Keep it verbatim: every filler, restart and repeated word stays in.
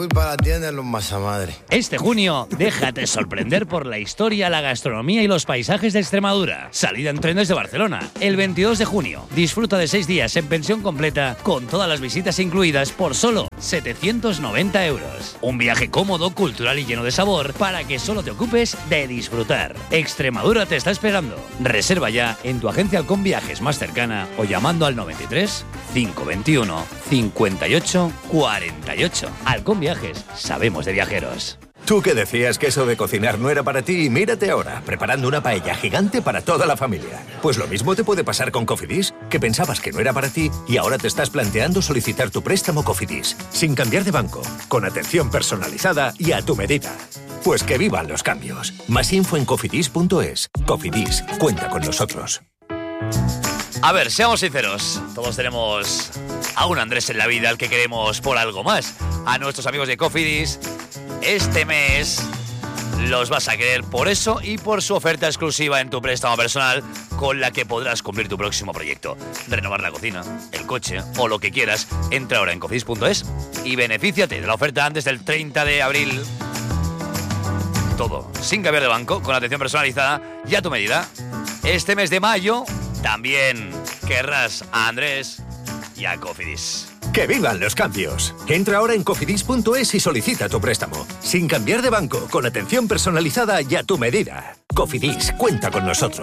Voy para la tienda de los Masamadre. Este junio, déjate sorprender por la historia, la gastronomía y los paisajes de Extremadura. Salida en tren desde Barcelona, el veintidós de junio. Disfruta de seis días en pensión completa, con todas las visitas incluidas por solo setecientos noventa euros. Un viaje cómodo, cultural y lleno de sabor para que solo te ocupes de disfrutar. Extremadura te está esperando. Reserva ya en tu agencia Halcón Viajes más cercana o llamando al noventa y tres, cinco veintiuno, cincuenta y ocho, cuarenta y ocho. Halcón Viajes. Sabemos de viajeros. Tú que decías que eso de cocinar no era para ti, mírate ahora, preparando una paella gigante para toda la familia. Pues lo mismo te puede pasar con Cofidis, que pensabas que no era para ti y ahora te estás planteando solicitar tu préstamo Cofidis, sin cambiar de banco, con atención personalizada y a tu medida. Pues que vivan los cambios. Más info en cofidis punto es. Cofidis, cuenta con nosotros. A ver, seamos sinceros, todos tenemos a un Andrés en la vida al que queremos por algo más. A nuestros amigos de Cofidis, este mes los vas a querer por eso y por su oferta exclusiva en tu préstamo personal, con la que podrás cumplir tu próximo proyecto. Renovar la cocina, el coche o lo que quieras. Entra ahora en cofidis punto es y benefíciate de la oferta antes del treinta de abril. Todo sin cambiar de banco, con atención personalizada y a tu medida. Este mes de mayo también querrás a Andrés y a Cofidis. ¡Que vivan los cambios! Entra ahora en cofidis punto es y solicita tu préstamo. Sin cambiar de banco, con atención personalizada y a tu medida. Cofidis, cuenta con nosotros.